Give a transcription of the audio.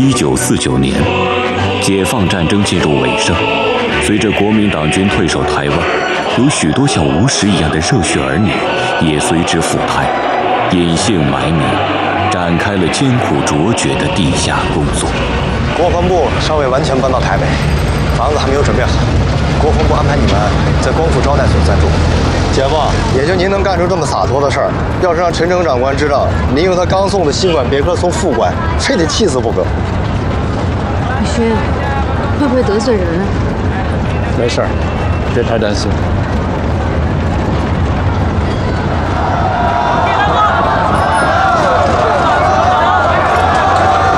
1949年，解放战争进入尾声，随着国民党军退守台湾，有许多像吴石一样的热血儿女也随之赴台，隐姓埋名，展开了艰苦卓绝的地下工作。 国防部尚未完全搬到台北，房子还没有准备好。国防部安排你们在光复招待所暂住。姐夫，也就您能干出这么洒脱的事儿。要是让陈诚长官知道您用他刚送的新款别克送副官，非得气死不可。 宇轩，会不会得罪人？ 没事儿，别太担心。